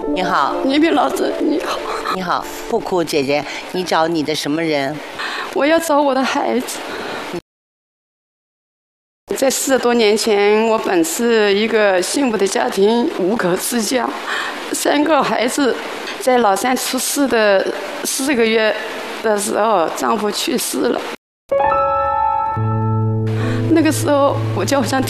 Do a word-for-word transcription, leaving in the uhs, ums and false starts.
你好， 倪萍老师，你好。 你好，不哭，姐姐，你找你的什么人？ 我要找我的孩子。在四十多年前，我本是一个幸福的家庭，五口之家，三个孩子。在老三出世的四个月的时候，丈夫去世了。那个时候，我就好像